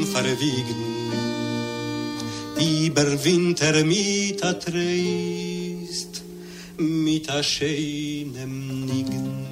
verwiegen, über Winter mit a Treist, mit a scheinem Nigen.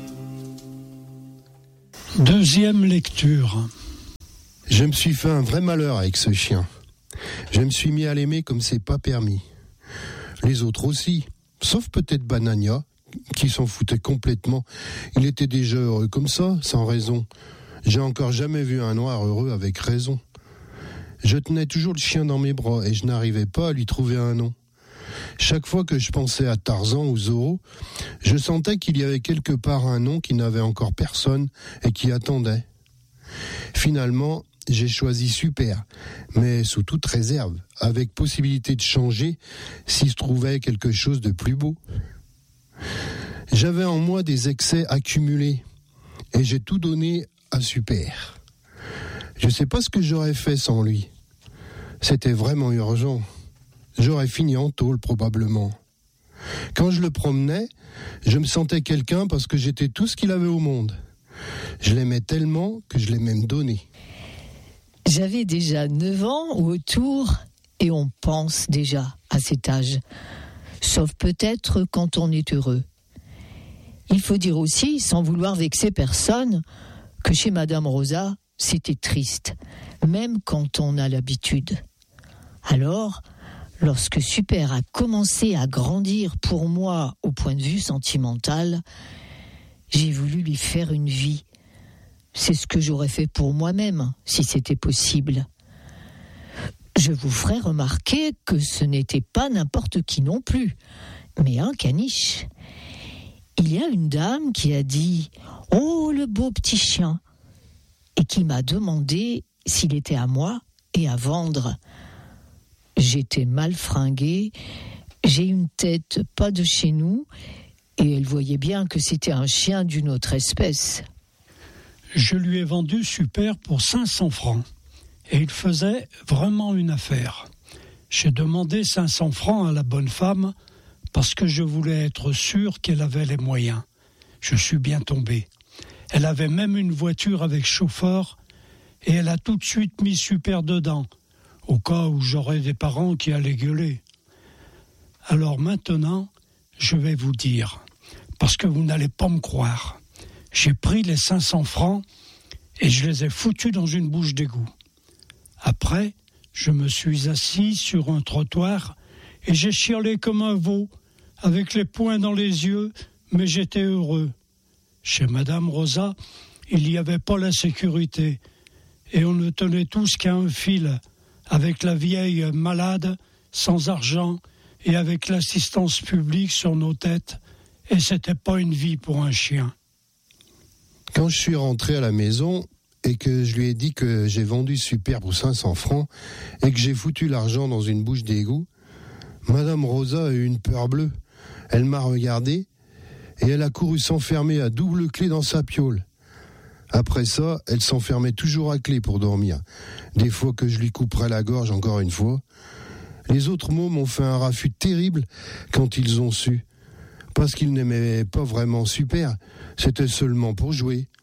Deuxième lecture. Je me suis fait un vrai malheur avec ce chien. Je me suis mis à l'aimer comme c'est pas permis. Les autres aussi, sauf peut-être Banania, qui s'en foutait complètement. Il était déjà heureux comme ça, sans raison. J'ai encore jamais vu un noir heureux avec raison. Je tenais toujours le chien dans mes bras et je n'arrivais pas à lui trouver un nom. Chaque fois que je pensais à Tarzan ou Zorro, je sentais qu'il y avait quelque part un nom qui n'avait encore personne et qui attendait. Finalement, j'ai choisi Super, mais sous toute réserve, avec possibilité de changer s'il se trouvait quelque chose de plus beau. J'avais en moi des excès accumulés et j'ai tout donné à Super. Je ne sais pas ce que j'aurais fait sans lui. C'était vraiment urgent. J'aurais fini en tôle probablement. Quand je le promenais, je me sentais quelqu'un parce que j'étais tout ce qu'il avait au monde. Je l'aimais tellement que je l'ai même donné. J'avais déjà 9 ans ou autour et on pense déjà à cet âge. Sauf peut-être quand on est heureux. Il faut dire aussi, sans vouloir vexer personne, que chez Madame Rosa, c'était triste, même quand on a l'habitude. Alors, lorsque Super a commencé à grandir pour moi au point de vue sentimental, j'ai voulu lui faire une vie. C'est ce que j'aurais fait pour moi-même, si c'était possible. Je vous ferai remarquer que ce n'était pas n'importe qui non plus, mais un caniche. Il y a une dame qui a dit « Oh, le beau petit chien !» et qui m'a demandé s'il était à moi et à vendre. J'étais mal fringuée, j'ai une tête pas de chez nous, et elle voyait bien que c'était un chien d'une autre espèce. Je lui ai vendu Super pour 500 francs. Et il faisait vraiment une affaire. J'ai demandé 500 francs à la bonne femme parce que je voulais être sûr qu'elle avait les moyens. Je suis bien tombé. Elle avait même une voiture avec chauffeur et elle a tout de suite mis Super dedans, au cas où j'aurais des parents qui allaient gueuler. Alors maintenant, je vais vous dire, parce que vous n'allez pas me croire. J'ai pris les 500 francs et je les ai foutus dans une bouche d'égout. Après, je me suis assis sur un trottoir et j'ai chialé comme un veau, avec les poings dans les yeux, mais j'étais heureux. Chez Madame Rosa, il n'y avait pas la sécurité et on ne tenait tous qu'à un fil, avec la vieille malade, sans argent et avec l'assistance publique sur nos têtes, et c'était pas une vie pour un chien. Quand je suis rentré à la maison et que je lui ai dit que j'ai vendu Super pour 500 francs et que j'ai foutu l'argent dans une bouche d'égout, Madame Rosa a eu une peur bleue. Elle m'a regardé et elle a couru s'enfermer à double clé dans sa piaule. Après ça, elle s'enfermait toujours à clé pour dormir. Des fois que je lui couperais la gorge encore une fois. Les autres mômes m'ont fait un raffut terrible quand ils ont su. Parce qu'ils n'aimaient pas vraiment Super, c'était seulement pour jouer.